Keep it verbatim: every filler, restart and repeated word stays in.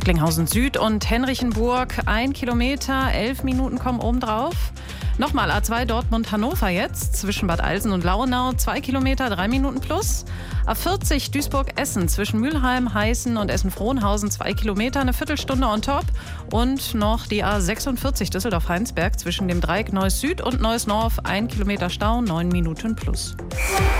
Recklinghausen Süd und Henrichenburg, ein Kilometer, elf Minuten kommen obendrauf. Nochmal A zwei Dortmund-Hannover jetzt, zwischen Bad Alsen und Launau, zwei Kilometer, drei Minuten plus. A vierzig Duisburg-Essen, zwischen Mülheim, Heißen und Essen-Frohnhausen, zwei Kilometer, eine Viertelstunde on top. Und noch die A sechsundvierzig Düsseldorf-Heinsberg, zwischen dem Dreieck Neuss Süd und Neuss North, ein Kilometer Stau, neun Minuten plus.